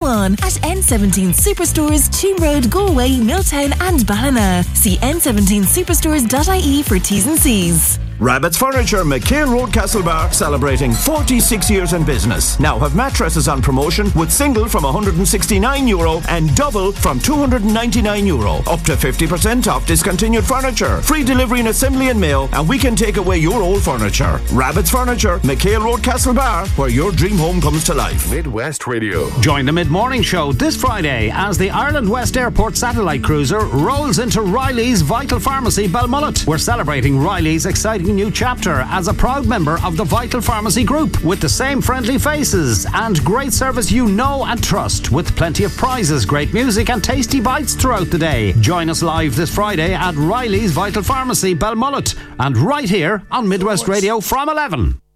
on at N17 Superstores, Toon Road, Galway, Milltown and Ballina. See n17superstores.ie for T's and C's. Rabbit's Furniture, McHale Road, Castlebar, celebrating 46 years in business. Now have mattresses on promotion with single from €169 and double from €299. Up to 50% off discontinued furniture. Free delivery and assembly and mail, and we can take away your old furniture. Rabbit's Furniture, McHale Road, Castlebar, where your dream home comes to life. Midwest Radio. Join the mid-morning show this Friday as the Ireland West Airport satellite cruiser rolls into Riley's Vital Pharmacy, Belmullet. We're celebrating Riley's exciting new chapter as a proud member of the Vital Pharmacy Group, with the same friendly faces and great service you know and trust, with plenty of prizes, great music and tasty bites throughout the day. Join us live this Friday at Riley's Vital Pharmacy, Belmullet, and right here on Midwest Radio from 11.